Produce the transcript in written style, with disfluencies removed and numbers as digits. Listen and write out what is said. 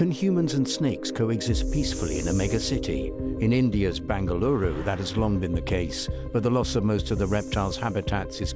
Can humans and snakes coexist peacefully in a megacity? In India's Bengaluru, that has long been the case, but the loss of most of the reptiles' habitats is